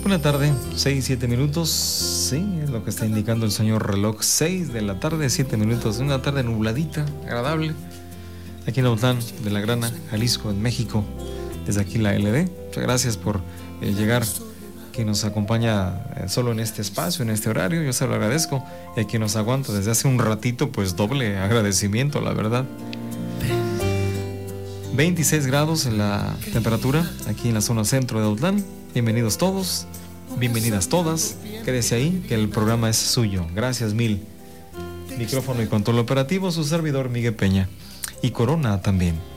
Buena tarde, 6:07. Sí, es lo que está indicando el señor reloj. 6 de la tarde, 7 minutos. Una tarde nubladita, agradable. Aquí en Autlán de la Grana, Jalisco, en México. Desde aquí la LD. Muchas gracias por llegar. Quien nos acompaña solo en este espacio, en este horario, yo se lo agradezco. Y a quien nos aguanta desde hace un ratito, pues doble agradecimiento, la verdad. 26 grados en la temperatura aquí en la zona centro de Autlán. Bienvenidos todos, bienvenidas todas. Quédese ahí, que el programa es suyo. Gracias mil. Micrófono y control operativo, su servidor Miguel Peña. Y Corona también.